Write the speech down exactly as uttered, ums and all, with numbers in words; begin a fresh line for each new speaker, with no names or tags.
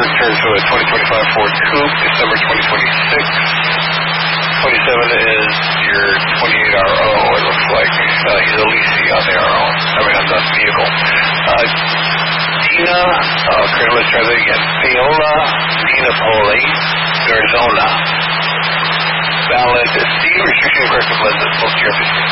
turns to a twenty twenty-five Ford Coupe, December twenty twenty-six. twenty-seven is your twenty-eight R O, it looks like. Uh, he's a leasee on the R O. I mean, on the vehicle. Uh, Dina, uh, okay, let's try that again. Paola Dina Poli, Arizona. Valid C, restriction corrective lenses, both your